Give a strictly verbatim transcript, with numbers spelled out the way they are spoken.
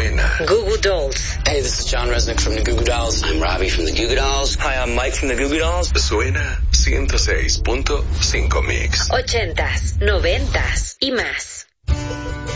suena. Goo Goo Dolls. Hey, this is John Resnick from the Goo Goo Dolls. I'm Robbie from the Goo Goo Dolls. Hi, I'm Mike from the Goo Goo Dolls. Suena ciento seis punto cinco Mix. Ochentas, noventas y más.